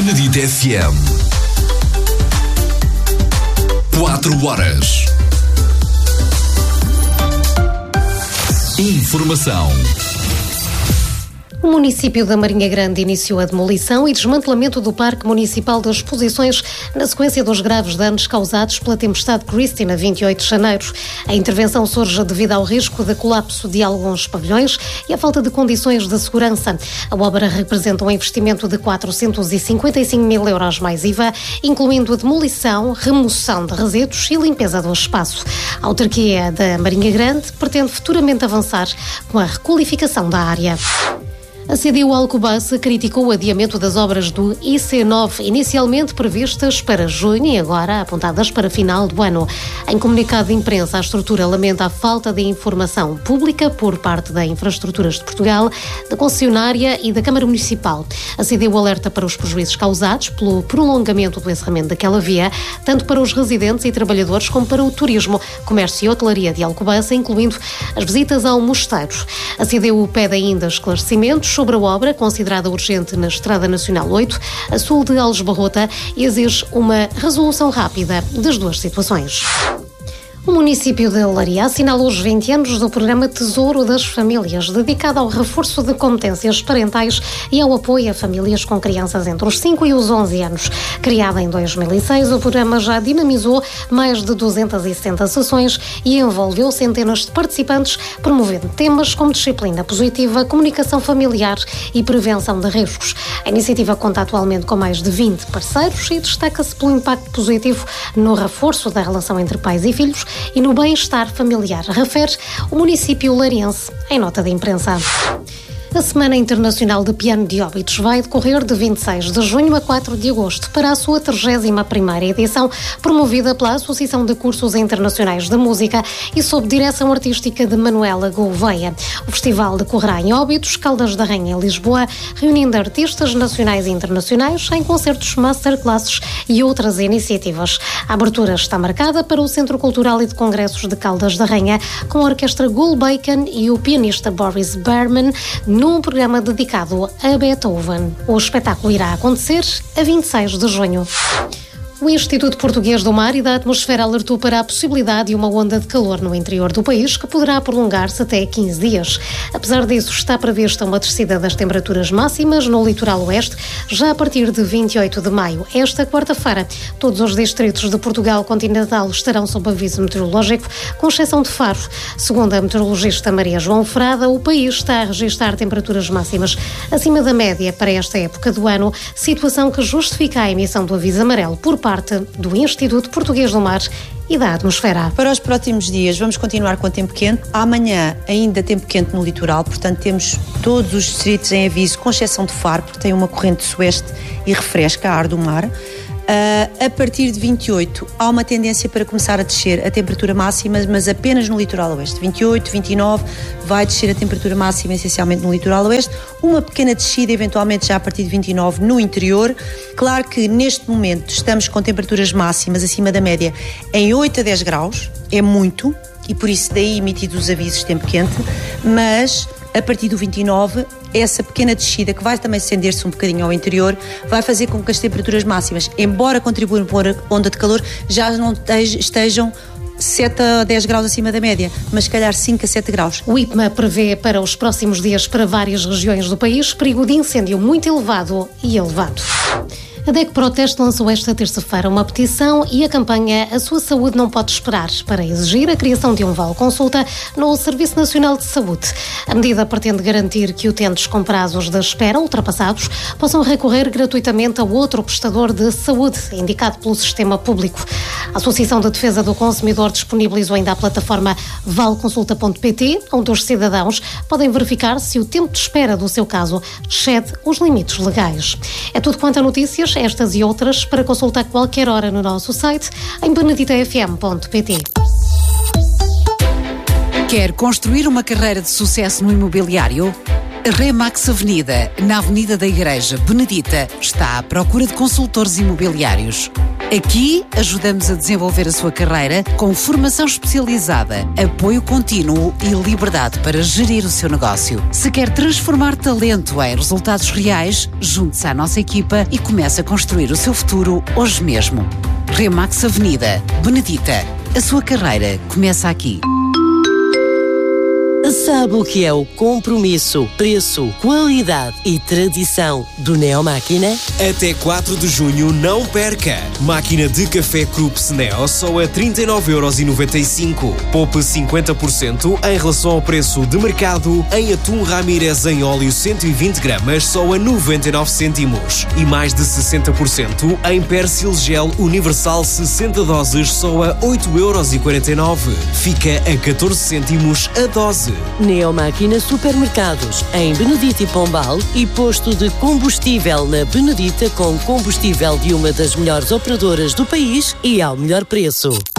Benedita FM. 4 horas. Informação. O município da Marinha Grande iniciou a demolição e desmantelamento do Parque Municipal das Exposições na sequência dos graves danos causados pela tempestade Christine a 28 de janeiro. A intervenção surge devido ao risco de colapso de alguns pavilhões e à falta de condições de segurança. A obra representa um investimento de 455 mil euros mais IVA, incluindo a demolição, remoção de resíduos e limpeza do espaço. A autarquia da Marinha Grande pretende futuramente avançar com a requalificação da área. A CDU Alcobaça criticou o adiamento das obras do IC9, inicialmente previstas para junho e agora apontadas para final do ano. Em comunicado de imprensa, a estrutura lamenta a falta de informação pública por parte da Infraestruturas de Portugal, da concessionária e da Câmara Municipal. A CDU alerta para os prejuízos causados pelo prolongamento do encerramento daquela via, tanto para os residentes e trabalhadores como para o turismo, comércio e hotelaria de Alcobaça, incluindo as visitas ao mosteiro. A CDU pede ainda esclarecimentos sobre a obra, considerada urgente na Estrada Nacional 8, a sul de Alves Barrota, e exige uma resolução rápida das duas situações. O município de Leiria assinala os 20 anos do programa Tesouro das Famílias, dedicado ao reforço de competências parentais e ao apoio a famílias com crianças entre os 5 e os 11 anos. Criado em 2006, o programa já dinamizou mais de 260 sessões e envolveu centenas de participantes, promovendo temas como disciplina positiva, comunicação familiar e prevenção de riscos. A iniciativa conta atualmente com mais de 20 parceiros e destaca-se pelo impacto positivo no reforço da relação entre pais e filhos e no bem-estar familiar, refere o município leirense em nota de imprensa. A Semana Internacional de Piano de Óbidos vai decorrer de 26 de junho a 4 de agosto para a sua 31ª edição, promovida pela Associação de Cursos Internacionais de Música e sob direção artística de Manuela Gouveia. O festival decorrerá em Óbidos, Caldas da Rainha em Lisboa, reunindo artistas nacionais e internacionais em concertos, masterclasses e outras iniciativas. A abertura está marcada para o Centro Cultural e de Congressos de Caldas da Rainha, com a orquestra Gulbenkian e o pianista Boris Berman, num programa dedicado a Beethoven. O espetáculo irá acontecer a 26 de junho. O Instituto Português do Mar e da Atmosfera alertou para a possibilidade de uma onda de calor no interior do país que poderá prolongar-se até 15 dias. Apesar disso, está prevista uma descida das temperaturas máximas no litoral oeste já a partir de 28 de maio. Esta quarta-feira, todos os distritos de Portugal continental estarão sob aviso meteorológico, com exceção de Faro. Segundo a meteorologista Maria João Frada, o país está a registrar temperaturas máximas acima da média para esta época do ano, situação que justifica a emissão do aviso amarelo por parte do Instituto Português do Mar e da Atmosfera. Para os próximos dias vamos continuar com tempo quente. Amanhã ainda tempo quente no litoral, portanto temos todos os distritos em aviso, com exceção de Faro, porque tem uma corrente sueste e refresca a ar do mar. A partir de 28 há uma tendência para começar a descer a temperatura máxima, mas apenas no litoral oeste. 28, 29 vai descer a temperatura máxima essencialmente no litoral oeste, uma pequena descida eventualmente já a partir de 29 no interior. Claro que neste momento estamos com temperaturas máximas acima da média em 8 a 10 graus, é muito, e por isso daí emitidos os avisos de tempo quente, mas a partir do 29, essa pequena descida, que vai também estender-se um bocadinho ao interior, vai fazer com que as temperaturas máximas, embora contribuam para a onda de calor, já não estejam 7 a 10 graus acima da média, mas se calhar 5 a 7 graus. O IPMA prevê para os próximos dias para várias regiões do país perigo de incêndio muito elevado e elevado. A DEC Proteste lançou esta terça-feira uma petição e a campanha A Sua Saúde Não Pode Esperar para exigir a criação de um vale consulta no Serviço Nacional de Saúde. A medida pretende garantir que utentes com prazos de espera ultrapassados possam recorrer gratuitamente a outro prestador de saúde indicado pelo sistema público. A Associação de Defesa do Consumidor disponibilizou ainda a plataforma valeconsulta.pt, onde os cidadãos podem verificar se o tempo de espera do seu caso excede os limites legais. É tudo quanto a notícias, estas e outras, para consultar qualquer hora no nosso site em beneditafm.pt. Quer construir uma carreira de sucesso no imobiliário? A Remax Avenida, na Avenida da Igreja Benedita, está à procura de consultores imobiliários. Aqui ajudamos a desenvolver a sua carreira com formação especializada, apoio contínuo e liberdade para gerir o seu negócio. Se quer transformar talento em resultados reais, junte-se à nossa equipa e comece a construir o seu futuro hoje mesmo. Remax Avenida, Benedita. A sua carreira começa aqui. Sabe o que é o compromisso, preço, qualidade e tradição do Neo Máquina? Até 4 de junho não perca! Máquina de café Krups Neo só a 39,95€. Poupe 50% em relação ao preço de mercado em atum Ramírez em óleo 120 gramas só a 99 cêntimos. E mais de 60% em Persil Gel Universal 60 doses só a 8,49€. Fica a 14 cêntimos a dose. Neo Máquina Supermercados, em Benedita e Pombal, e posto de combustível na Benedita com combustível de uma das melhores operadoras do país e ao melhor preço.